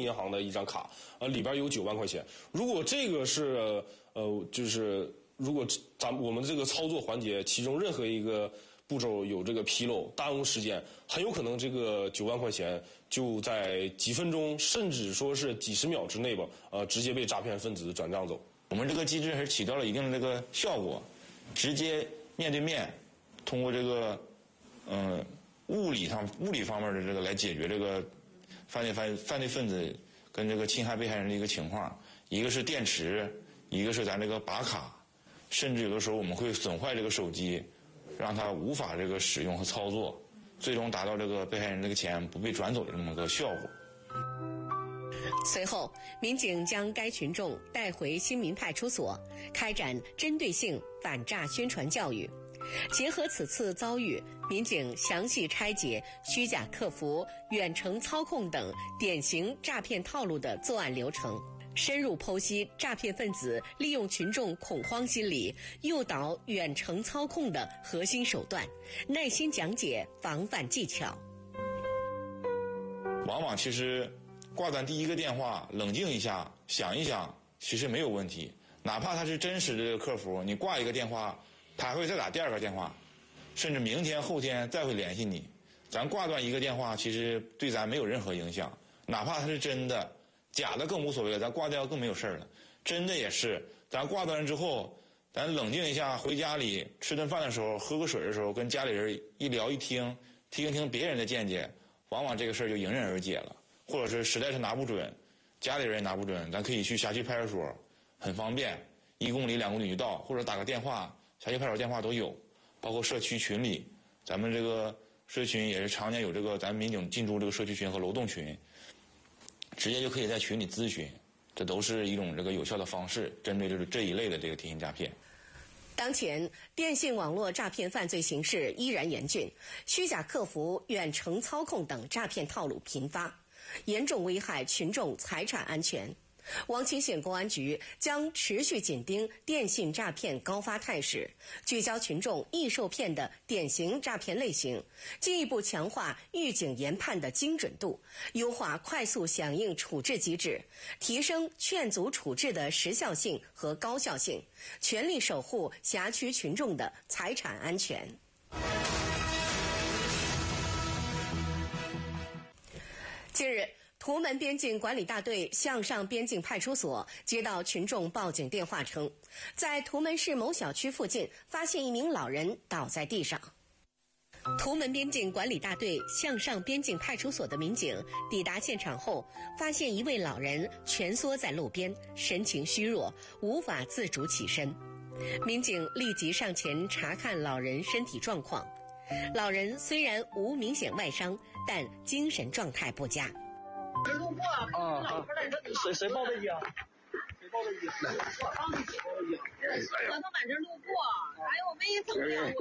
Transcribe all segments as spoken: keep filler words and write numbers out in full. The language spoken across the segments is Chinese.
银行的一张卡，呃，里边有九万块钱。如果这个是呃，就是如果咱我们这个操作环节其中任何一个步骤有这个纰漏，耽误时间，很有可能这个九万块钱就在几分钟，甚至说是几十秒之内吧，呃，直接被诈骗分子转账走。 我们这个机制还是起到了一定的这个效果，直接面对面，通过这个嗯、呃、物理上物理方面的这个来解决这个犯罪犯犯罪分子跟这个侵害被害人的一个情况。一个是电池，一个是咱这个拔卡，甚至有的时候我们会损坏这个手机，让他无法这个使用和操作，最终达到这个被害人这个钱不被转走的这么个效果。 随后，民警将该群众带回新民派出所，开展针对性反诈宣传教育。结合此次遭遇，民警详细拆解虚假客服、远程操控等典型诈骗套路的作案流程，深入剖析诈骗分子利用群众恐慌心理诱导远程操控的核心手段，耐心讲解防范技巧。 往往其实挂断第一个电话，冷静一下，想一想，其实没有问题。哪怕他是真实的客服，你挂一个电话，他还会再打第二个电话，甚至明天后天再会联系你。咱挂断一个电话，其实对咱没有任何影响。哪怕他是真的，假的更无所谓了，咱挂掉更没有事了。真的也是，咱挂断之后，咱冷静一下，回家里吃顿饭的时候，喝个水的时候，跟家里人一聊一听，听一听别人的见解，往往这个事儿就迎刃而解了。或者是实在是拿不准，家里人也拿不准，咱可以去辖区派出所，很方便，一公里两公里就到，或者打个电话，辖区派出所电话都有，包括社区群里，咱们这个社群也是常年有这个咱民警进驻这个社区群和楼栋群，直接就可以在群里咨询，这都是一种这个有效的方式，针对就是这一类的这个电信诈骗。 当前，电信网络诈骗犯罪形势依然严峻，虚假客服、远程操控等诈骗套路频发，严重危害群众财产安全。王清县公安局将持续紧盯电信诈骗高发态势，聚焦群众易受骗的典型诈骗类型，进一步强化预警研判的精准度，优化快速响应处置机制，提升劝阻处置的时效性和高效性，全力守护辖区群众的财产安全。近日，图门边境管理大队向上边境派出所接到群众报警电话称，在图门市某小区附近发现一名老人倒在地上。图门边境管理大队向上边境派出所的民警抵达现场后，发现一位老人蜷缩在路边，神情虚弱，无法自主起身。民警立即上前查看老人身体状况。老人虽然无明显外伤，但精神状态不佳。 谁路过啊？谁谁报的警？谁报的警？我帮你报的警。我从满这路过，哎呦，我没怎么样，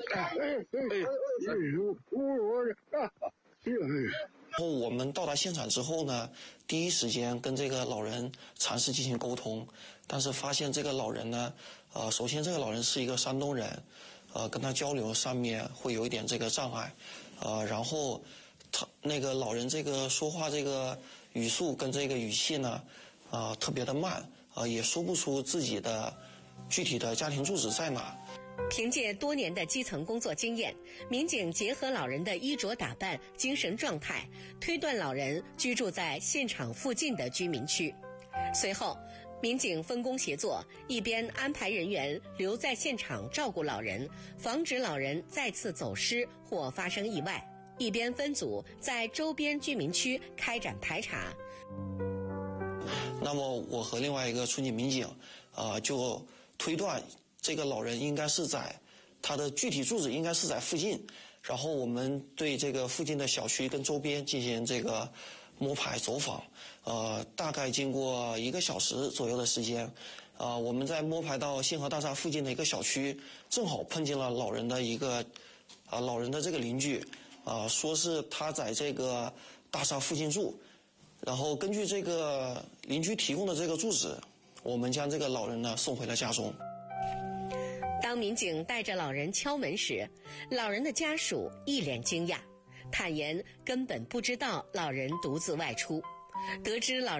后我们到达现场之后呢，第一时间跟这个老人尝试进行沟通，但是发现这个老人呢，呃，首先这个老人是一个山东人，呃，跟他交流上面会有一点这个障碍，呃，然后他那个老人这个说话这个语速跟这个语气呢，啊、呃，特别的慢，啊、呃，也说不出自己的具体的家庭住址在哪。 凭借多年的基层工作经验，民警结合老人的衣着打扮、精神状态，推断老人居住在现场附近的居民区。随后，民警分工协作，一边安排人员留在现场照顾老人，防止老人再次走失或发生意外，一边分组在周边居民区开展排查。 那么我和另外一个处警民警，呃，就推断这个老人应该是在他的具体住址应该是在附近，然后我们对这个附近的小区跟周边进行这个摸排走访，呃，大概经过一个小时左右的时间，呃，我们在摸排到信和大厦附近的一个小区，正好碰见了老人的一个，啊、呃，老人的这个邻居，啊、呃，说是他在这个大厦附近住，然后根据这个邻居提供的这个住址，我们将这个老人呢送回了家中。 当民警带着老人敲门时，老人的家属一脸惊讶，坦言根本不知道老人独自外出。得知老人